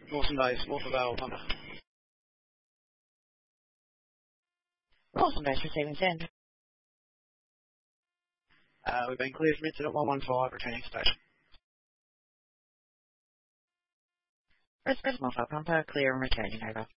Awesome Days, Watervale, Thunder. Awesome Days receiving send. We've been cleared from incident 115, returning to station. Response Alpha Pumper, clear and returning over.